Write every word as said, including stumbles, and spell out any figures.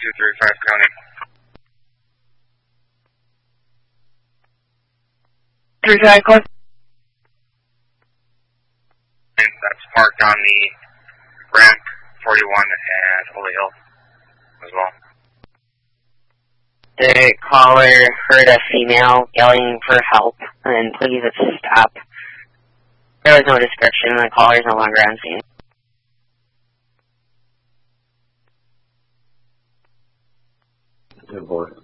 two three five County. three five County. That's parked on the ramp forty-one at Holy Hill as well. The caller heard a female yelling for help, and please stop. There was no description, the caller is no longer on scene. Good boy.